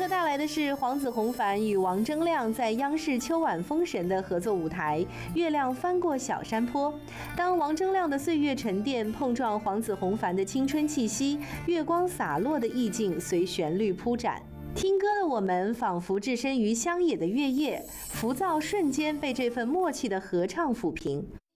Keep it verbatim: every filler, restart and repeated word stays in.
刻带来的是黄子弘凡与王铮亮在央视秋晚封神的合作舞台《月亮翻过小山坡》。当王铮亮的岁月沉淀碰撞黄子弘凡的青春气息，月光洒落的意境随旋律铺展。听歌的我们仿佛置身于乡野的月夜，浮躁瞬间被这份默契的合唱抚平。